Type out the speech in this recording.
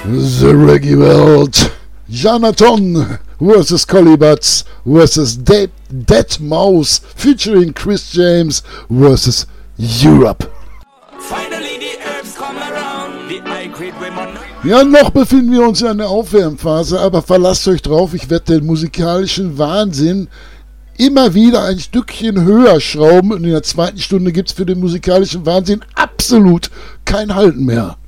The Reggae World. Jonathon vs. Collie Buddz vs. Dead Mouse featuring Chris James vs. Europe. Ja, noch befinden wir uns in einer Aufwärmphase, aber verlasst euch drauf, ich werde den musikalischen Wahnsinn immer wieder ein Stückchen höher schrauben und in der zweiten Stunde gibt es für den musikalischen Wahnsinn absolut kein Halten mehr.